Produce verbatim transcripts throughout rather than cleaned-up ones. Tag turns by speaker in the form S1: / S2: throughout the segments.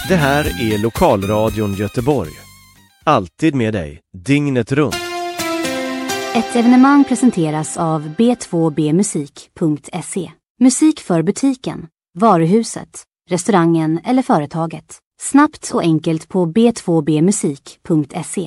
S1: Det här är Lokalradion Göteborg. Alltid med dig, dygnet runt.
S2: Ett evenemang presenteras av b två b musik punkt se. Musik för butiken, varuhuset, restaurangen eller företaget. Snabbt och enkelt på b två b musik punkt se.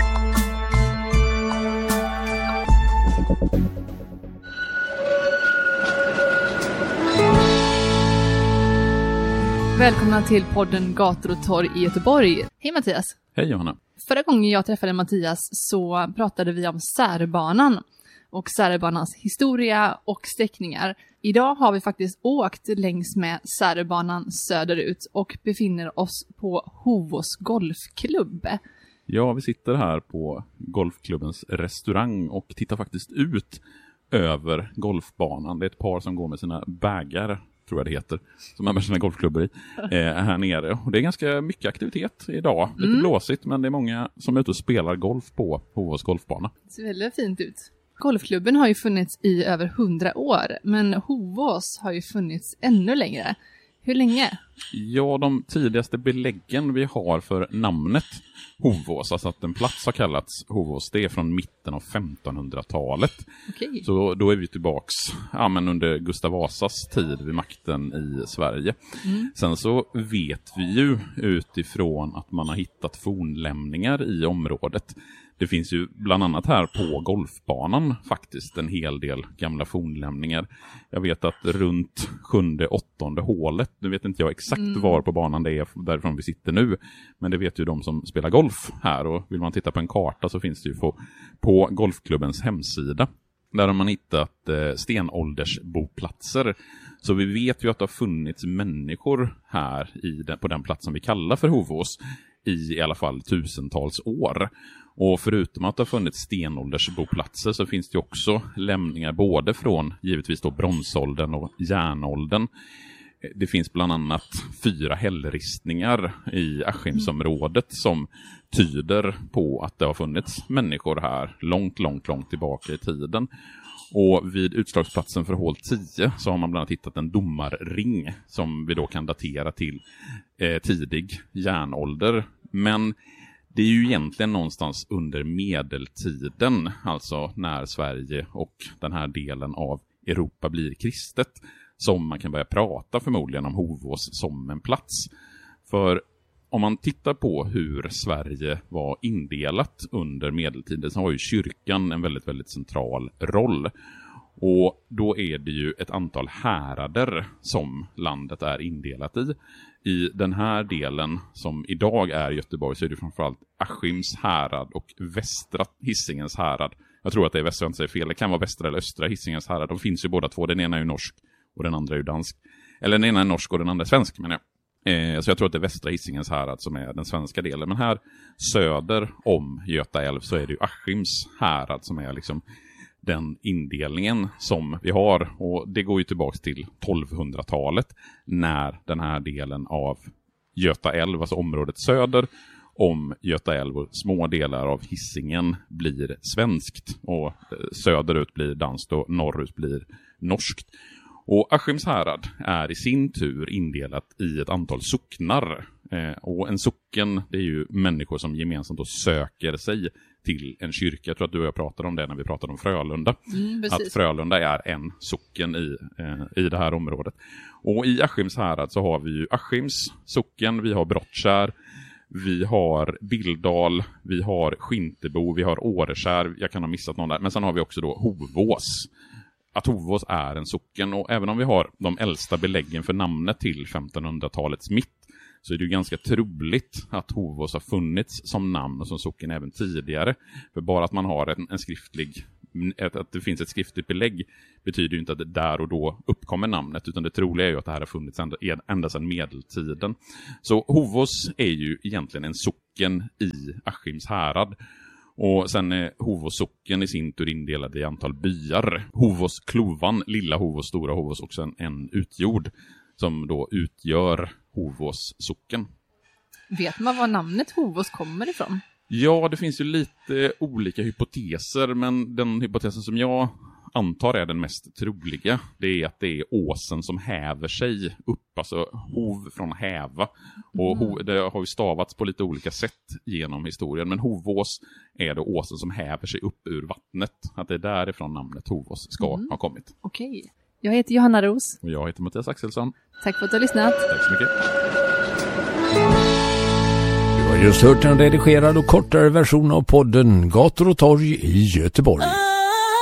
S3: Välkomna till podden Gator och torg i Göteborg. Hej Mattias.
S4: Hej Johanna.
S3: Förra gången jag träffade Mattias så pratade vi om Särbanan och Särbanans historia och sträckningar. Idag har vi faktiskt åkt längs med Särbanan söderut och befinner oss på Hovås golfklubb.
S4: Ja, vi sitter här på golfklubbens restaurang och tittar faktiskt ut över golfbanan. Det är ett par som går med sina bagar, tror jag det heter, som man bär sina golfklubbor i, eh, här nere. Och det är ganska mycket aktivitet idag. Lite mm. blåsigt, men det är många som är ute och spelar golf på Hovås golfbana.
S3: Det ser väldigt fint ut. Golfklubben har ju funnits i över hundra år, men Hovås har ju funnits ännu längre. Hur länge?
S4: Ja, de tidigaste beläggen vi har för namnet Hovås, alltså att en plats har kallats Hovås, det är från mitten av femtonhundratalet.
S3: Okej.
S4: Så då är vi tillbaks ja, men under Gustav Vasas tid vid makten i Sverige. Mm. Sen så vet vi ju utifrån att man har hittat fornlämningar i området. Det finns ju bland annat här på golfbanan faktiskt en hel del gamla fornlämningar. Jag vet att runt sjunde, åttonde hålet, nu vet inte jag exakt mm. var på banan det är därifrån vi sitter nu, men det vet ju de som spelar golf här, och vill man titta på en karta så finns det ju på, på golfklubbens hemsida. Där har man hittat eh, stenåldersboplatser. Så vi vet ju att det har funnits människor här i den, på den platsen vi kallar för Hovås i i alla fall tusentals år. Och förutom att det har funnits stenåldersboplatser så finns det också lämningar både från givetvis då bronsåldern och järnåldern. Det finns bland annat fyra hällristningar i Askimsområdet som tyder på att det har funnits människor här långt, långt, långt tillbaka i tiden. Och vid utslagsplatsen för hål tio så har man bland annat hittat en domarring som vi då kan datera till eh, tidig järnålder. Men det är ju egentligen någonstans under medeltiden, alltså när Sverige och den här delen av Europa blir kristet, som man kan börja prata förmodligen om Hovås som en plats. För om man tittar på hur Sverige var indelat under medeltiden så har ju kyrkan en väldigt, väldigt central roll. Och då är det ju ett antal härader som landet är indelat i. I den här delen som idag är Göteborg så är det framförallt Askims härad och västra Hisingens härad. Jag tror att det är västra, jag inte säger fel. Det kan vara västra eller östra Hisingens härad. De finns ju båda två. Den ena är ju norsk och den andra är ju dansk. Eller den ena är norsk och den andra är svensk, menar jag. Eh, så jag tror att det är västra Hisingens härad som är den svenska delen. Men här söder om Göta älv så är det ju Askims härad som är liksom den indelningen som vi har. Och det går ju tillbaka till tolvhundratalet när den här delen av Göta älv, alltså området söder om Göta älv och små delar av Hisingen blir svenskt och söderut blir danskt och norrut blir norskt. Och Askims härad är i sin tur indelat i ett antal socknar. Eh, och en socken, det är ju människor som gemensamt då söker sig till en kyrka. Jag tror att du och jag pratade om det när vi pratade om Frölunda.
S3: Mm,
S4: att Frölunda är en socken i, eh, i det här området. Och i Askims härad så har vi ju Askims socken, vi har Brottkär, vi har Bildal, vi har Skintebo, vi har Årekär, jag kan ha missat någon där. Men sen har vi också då Hovås. Att Hovås är en socken, och även om vi har de äldsta beläggen för namnet till femtonhundratalets mitt så är det ju ganska troligt att Hovås har funnits som namn och som socken även tidigare. För bara att man har en, en skriftlig, att det finns ett skriftligt belägg betyder ju inte att det där och då uppkommer namnet, utan det troliga är ju att det här har funnits ända, ända sedan medeltiden. Så Hovås är ju egentligen en socken i Askims härad. Och sen är Hovås socken i sin tur indelad i antal byar. Hovås klovan, lilla Hovås, stora Hovås och sen en utjord som då utgör Hovås socken.
S3: Vet man var namnet Hovås kommer ifrån?
S4: Ja, det finns ju lite olika hypoteser, men den hypotesen som jag antar är den mest troliga, det är att det är åsen som häver sig upp, alltså hov från häva. Och hov, det har ju stavats på lite olika sätt genom historien, men hovås är då åsen som häver sig upp ur vattnet. Att det är därifrån namnet Hovås ska
S3: Mm.
S4: ha kommit.
S3: Okej. Jag heter Johanna Ros.
S4: Och jag heter Mattias Axelsson.
S3: Tack för att du har lyssnat.
S4: Tack så mycket.
S5: Du har just hört en redigerad och kortare version av podden Gator och torg i Göteborg.